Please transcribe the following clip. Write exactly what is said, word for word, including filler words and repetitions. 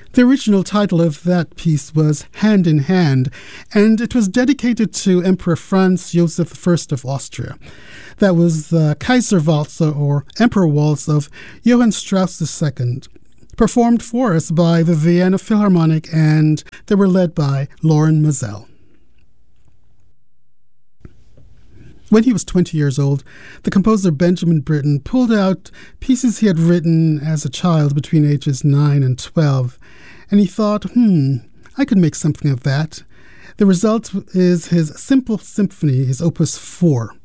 The original title of that piece was Hand in Hand, and it was dedicated to Emperor Franz Joseph the First of Austria. That was the Kaiserwalzer, or Emperor Waltz, of Johann Strauss the Second, performed for us by the Vienna Philharmonic, and they were led by Loren Maazel. When he was twenty years old, the composer Benjamin Britten pulled out pieces he had written as a child between ages nine and twelve, and he thought, hmm, I could make something of that. The result is his Simple Symphony, his Opus four.